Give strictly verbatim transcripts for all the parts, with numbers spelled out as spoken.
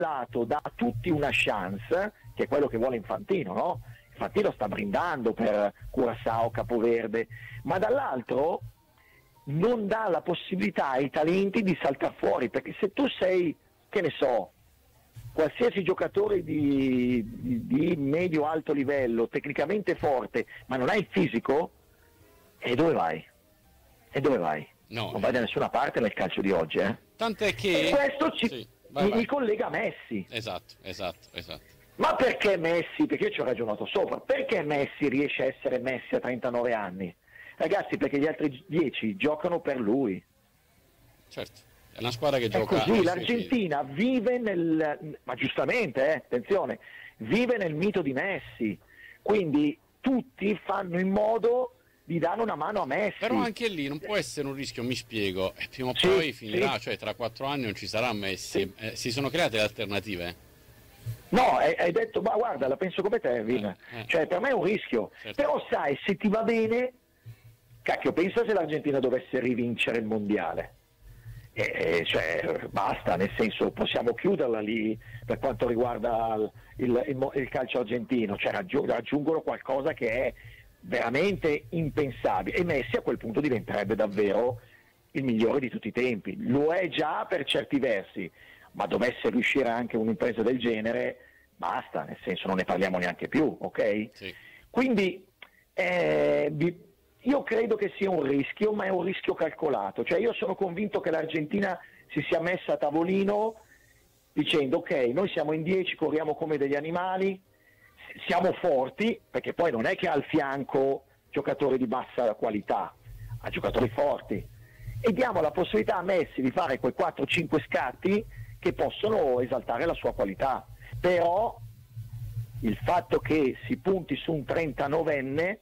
lato dà a tutti una chance, che è quello che vuole Infantino, no? Infantino sta brindando per Curaçao, Capoverde, ma dall'altro non dà la possibilità ai talenti di saltare fuori, perché se tu sei, che ne so, qualsiasi giocatore di, di, di medio-alto livello, tecnicamente forte, ma non hai il fisico, e dove vai? E dove vai? No, non vai da nessuna parte nel calcio di oggi, eh? Tant'è che... E questo ci, sì, vai, mi, vai. mi collega a Messi. Esatto, esatto, esatto. Ma perché Messi? Perché io ci ho ragionato sopra. Perché Messi riesce a essere Messi a trentanove anni? Ragazzi, perché gli altri dieci giocano per lui. Certo, è una squadra che È gioca... così, l'Argentina vive nel... ma giustamente, eh, attenzione, vive nel mito di Messi. Quindi tutti fanno in modo di dare una mano a Messi. Però anche lì non può essere un rischio, mi spiego, e prima o Sì, poi finirà, sì. cioè tra quattro anni non ci sarà Messi. Sì. Eh, si sono create le alternative? No, hai, hai detto, ma guarda, la penso come te, Vin. Eh, eh. Cioè, per me è un rischio. Certo. Però sai, se ti va bene, cacchio, pensa se l'Argentina dovesse rivincere il mondiale. Eh, cioè, basta, nel senso, possiamo chiuderla lì per quanto riguarda il, il, il, il calcio argentino, cioè raggiung- raggiungono qualcosa che è veramente impensabile, e Messi a quel punto diventerebbe davvero il migliore di tutti i tempi. Lo è già per certi versi, ma dovesse riuscire anche un'impresa del genere, basta, nel senso non ne parliamo neanche più, ok? Sì. Quindi eh, bi- io credo che sia un rischio, ma è un rischio calcolato. Cioè io sono convinto che l'Argentina si sia messa a tavolino dicendo ok, noi siamo in dieci, corriamo come degli animali, siamo forti, perché poi non è che ha al fianco giocatori di bassa qualità, ha giocatori forti, e diamo la possibilità a Messi di fare quei quattro cinque scatti che possono esaltare la sua qualità. Però il fatto che si punti su un trentanovenne,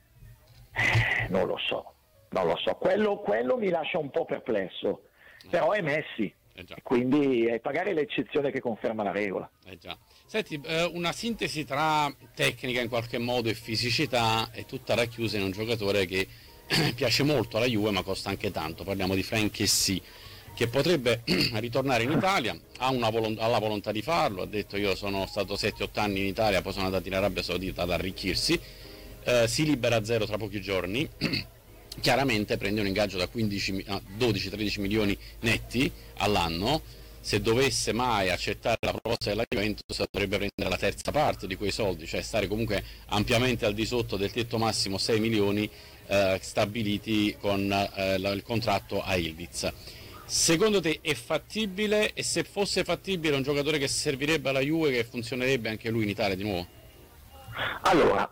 eh, non lo so, non lo so, quello, quello mi lascia un po' perplesso, però è Messi, Eh già. quindi è magari l'eccezione che conferma la regola. Eh già. Senti, eh, una sintesi tra tecnica in qualche modo e fisicità è tutta racchiusa in un giocatore che piace molto alla Juve ma costa anche tanto. Parliamo di Franck Kessié, che potrebbe ritornare in Italia, ha, una volontà, ha la volontà di farlo, ha detto io sono stato sette otto anni in Italia, poi sono andato in Arabia Saudita ad arricchirsi, eh, si libera a zero tra pochi giorni, chiaramente prende un ingaggio da quindici, dodici tredici milioni netti all'anno. Se dovesse mai accettare la proposta della Juventus dovrebbe prendere la terza parte di quei soldi, cioè stare comunque ampiamente al di sotto del tetto massimo sei milioni eh, stabiliti con eh, il contratto a Ildiz. Secondo te è fattibile, e se fosse fattibile è un giocatore che servirebbe alla Juve, che funzionerebbe anche lui in Italia di nuovo? Allora,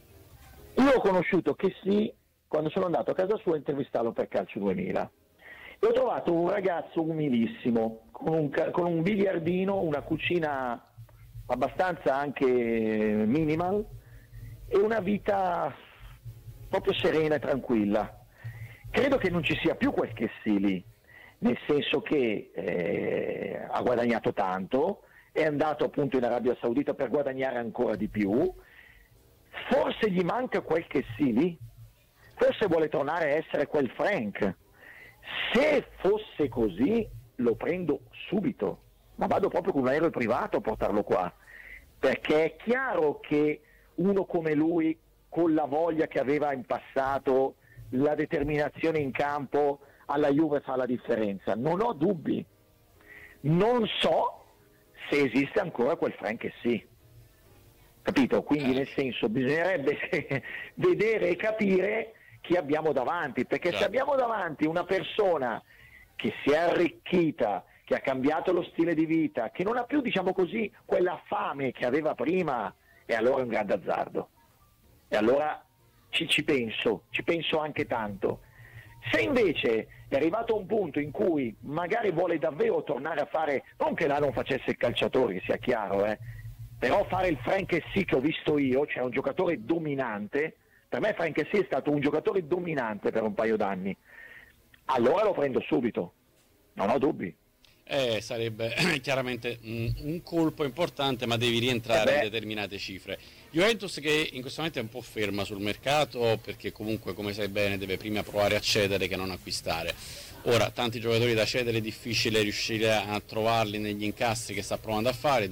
io ho conosciuto Kessié quando sono andato a casa sua a intervistarlo per Calcio duemila. E ho trovato un ragazzo umilissimo, con un, con un biliardino, una cucina abbastanza anche minimal e una vita proprio serena e tranquilla. Credo che non ci sia più quel Kessié lì, nel senso che eh, ha guadagnato tanto, è andato appunto in Arabia Saudita per guadagnare ancora di più, forse gli manca quel Kessié lì, forse vuole tornare a essere quel Franck. Se fosse così lo prendo subito, ma vado proprio con un aereo privato a portarlo qua, perché è chiaro che uno come lui, con la voglia che aveva in passato, la determinazione in campo, alla Juve fa la differenza, non ho dubbi. Non so se esiste ancora quel Franck Kessié, capito? Quindi nel senso bisognerebbe vedere e capire chi abbiamo davanti, perché certo. Se abbiamo davanti una persona che si è arricchita, che ha cambiato lo stile di vita, che non ha più, diciamo così, quella fame che aveva prima, e allora è un grande azzardo. E allora ci, ci penso, ci penso anche tanto. Se invece è arrivato a un punto in cui magari vuole davvero tornare a fare, non che là non facesse il calciatore, sia chiaro, eh, però fare il Franck Kessié che ho visto io, cioè un giocatore dominante. Per me Franck Kessié è stato un giocatore dominante per un paio d'anni, allora lo prendo subito, non ho dubbi. Eh, sarebbe chiaramente mh, un colpo importante, ma devi rientrare Eh in determinate cifre. Juventus che in questo momento è un po' ferma sul mercato, perché comunque, come sai bene, deve prima provare a cedere che non acquistare. Ora, tanti giocatori da cedere, è difficile riuscire a trovarli negli incastri che sta provando a fare.